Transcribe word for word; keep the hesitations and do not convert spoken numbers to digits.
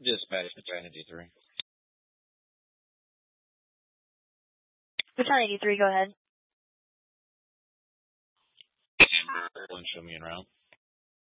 Dispatch Battalion eighty-three. Battalion eighty-three, go ahead. Show me en route.